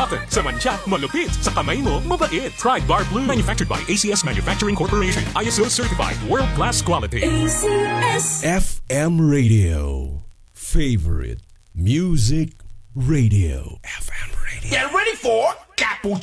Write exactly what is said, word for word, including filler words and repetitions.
cotton. Sa mancha, malupit. Sa kamay mo, mabait. Pride Bar Blue. Manufactured by A C S Manufacturing Corporation. I S O certified. World-class quality. A C S F M Radio. Favorite Music Radio. F M Radio. Get ready for Cappuccino.